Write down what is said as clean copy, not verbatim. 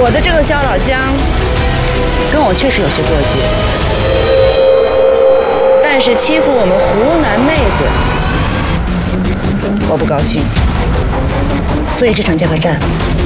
我的这个萧老乡跟我确实有些过节，但是欺负我们湖南妹子，我不高兴。所以这场价格战，